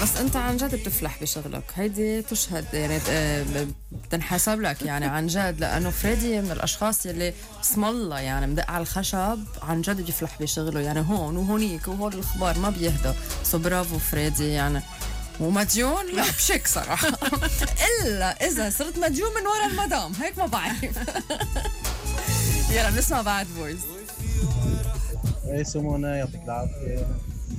بس انت عن جد بتفلح بشغلك، هيدي تشهد يعني بتنحسب لك يعني عن جد، لانه فريدي من الاشخاص اللي اسم الله يعني مدق على الخشب، عن جد بيفلح بشغله يعني، هون وهونيك وهول الاخبار ما بيهدى. سو برافو فريدي يعني. ومديون لا بشك صراحه الا اذا صرت مديون من ورا المدام، هيك ما بعرف. يلا نسمع بعد فويس. ايه سمونة يعطيك العافية.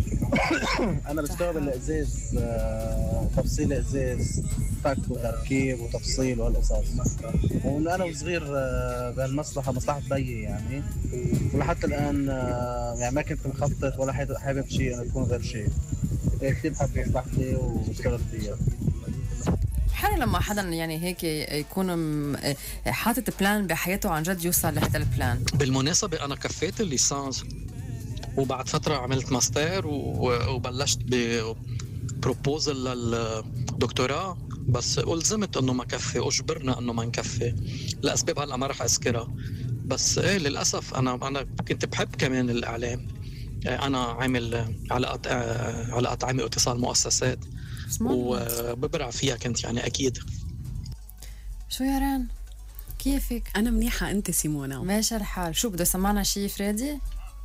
أنا بشتغل الإزاز، تفصيل إزاز، فك وتركيب وتفصيل وهالقصص. ومن أنا وصغير بهالمصلحة، مصلحة بيي يعني، ولحتى الآن يعني ما كنت مخطط ولا حابب شيء أنه تكون غير شيء. كثير بحب مصلحتي واشتغل فيها. حلو لما حدا يعني هيك يكون حاطط بلان بحياته عن جد يوصل لهذا البلان. بالمناسبة أنا كفيت الليسانس وبعد فترة عملت ماستر وبلشت ببروبوزل للدكتوراه، بس ألزمت أنه ما كفي، أجبرنا أنه ما نكفي لأسباب هلأ ما رح أذكرها. بس إيه للأسف أنا كنت بحب كمان الإعلام. أنا عامل علاقات عامة واتصال مؤسسات وببرع فيها كنت يعني أكيد. شو يا ران كيفك؟ أنا منيحة، أنت سيمونا؟ ماشي الحال. شو بده سمعنا شي فريدي؟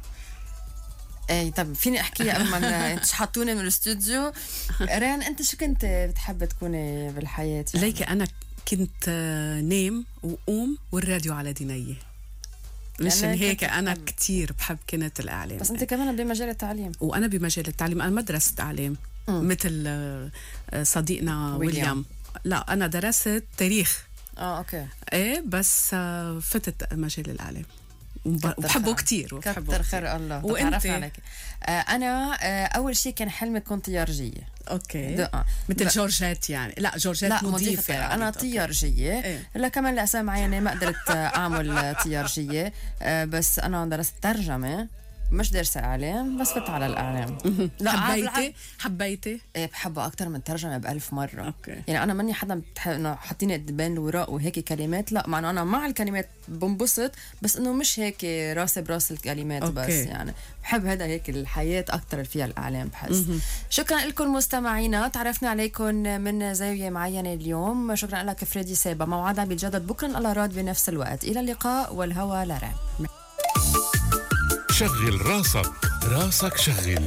اي طب فيني احكيها قبل ما تشحطوني من الاستوديو. ران انت شو كنت بتحب تكوني بالحياة يعني؟ ليكي أنا كنت نام وقوم والراديو على دينية، مشان هيك أنا كتير بحب كنت الإعلام. بس أنت كمان بمجال التعليم. وأنا بمجال التعليم، أنا ما درست إعلام مثل صديقنا ويليام. لا أنا درست تاريخ. أوكي. إيه بس فتت مجال الإعلام وبحبه كتير. كتر خير الله. وانت؟ عليك. أنا أول شيء كان حلمي كنت طيارجية. اوكي. مثل جورجيت يعني. لا جورجيت لا مضيفة. انا طيارجية. إيه؟ لا كمان لأسباب معينة ما قدرت اعمل طيارجية. بس انا درست ترجمة، مش دارسة إعلام، بس فت على الإعلام. لا حبيتي؟ إيه بحبها أكتر من ترجمة ب1000 مرة. أوكي. يعني أنا ماني حدا إنه حاطيني بين الوراق وهيك كلمات، لا مع أنا مع الكلمات بنبسط، بس إنه مش هيك راسي براس الكلمات. أوكي. بس يعني بحب هذا هيك الحياة أكتر فيها الإعلام بحس. شكرا لكم مستمعينا، تعرفنا عليكم من زاوية معينة اليوم. شكرا لك فريدي سابا. موعدنا بالجدد بكرة على راد بنفس الوقت. إلى اللقاء والهوى لرام. شغل راسك شغل.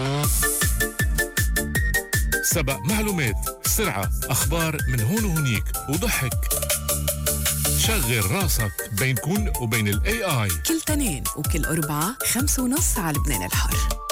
سبق معلومات، سرعة، أخبار من هون وهنيك وضحك. شغل راسك بينكن وبين ال AI كل تنين وكل 4 5:30 على لبنان الحر.